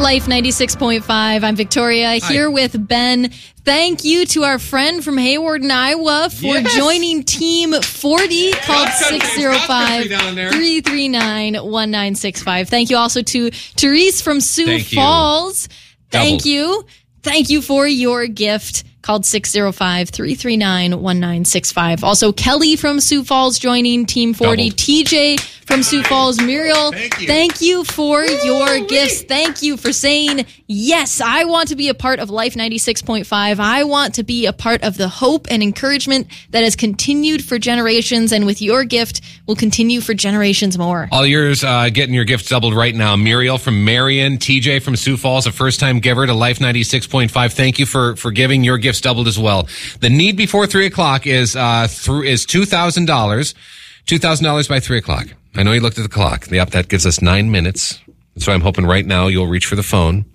Life 96.5. I'm Victoria here with Ben. Thank you to our friend from Hayward in Iowa for joining Team 40. Called 605-339-1965. Thank you also to Therese from Sioux Falls. Thank you. Thank you for your gift. Called 605-339-1965. Also, Kelly from Sioux Falls joining Team 40. TJ from Sioux Falls. Muriel, thank you for your gifts. Thank you for saying, yes, I want to be a part of Life 96.5. I want to be a part of the hope and encouragement that has continued for generations, and with your gift, will continue for generations more. All yours, getting your gifts doubled right now. Muriel from Marion, TJ from Sioux Falls, a first-time giver to Life 96.5. Thank you for giving your gifts doubled as well. The need before 3 o'clock is $2,000. $2,000 by 3 o'clock. I know you looked at the clock. Yep, that gives us 9 minutes. So I'm hoping right now you'll reach for the phone.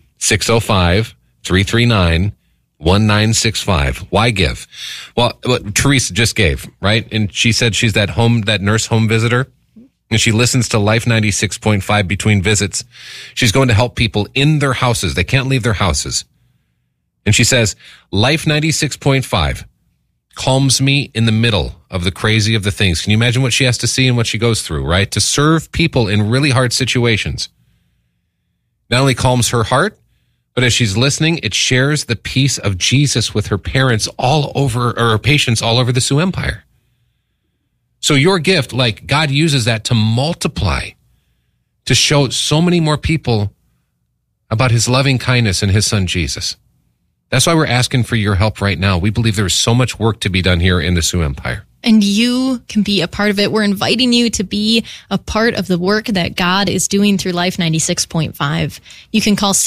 605-339-1965. Why give? Well, what Teresa just gave, right? And she said she's that nurse home visitor. And she listens to Life 96.5 between visits. She's going to help people in their houses. They can't leave their houses. And she says, Life 96.5 calms me in the middle of the crazy of the things. Can you imagine what she has to see and what she goes through, right? To serve people in really hard situations. Not only calms her heart, but as she's listening, it shares the peace of Jesus with her parents all over, or her patients all over the Sioux Empire. So your gift, like God uses that to multiply, to show so many more people about his loving kindness and his son Jesus. That's why we're asking for your help right now. We believe there's so much work to be done here in the Sioux Empire. And you can be a part of it. We're inviting you to be a part of the work that God is doing through Life 96.5. You can call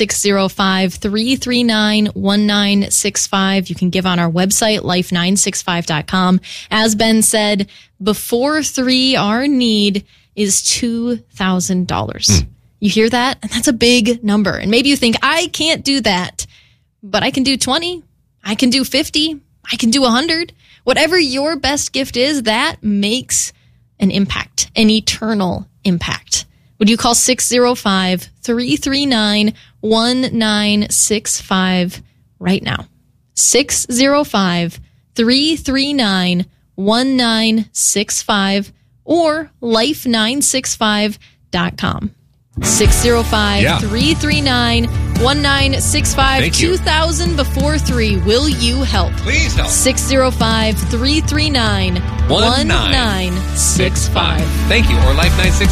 605-339-1965. You can give on our website, life965.com. As Ben said, before 3, our need is $2,000. You hear that? And that's a big number. And maybe you think, I can't do that. But I can do 20, I can do 50, I can do 100. Whatever your best gift is, that makes an impact, an eternal impact. Would you call 605-339-1965 right now? 605-339-1965 or life965.com. 605-339-1965. 2,000 before 3. Will you help? Please help. 605-339-1965. Thank you. Or Life 965.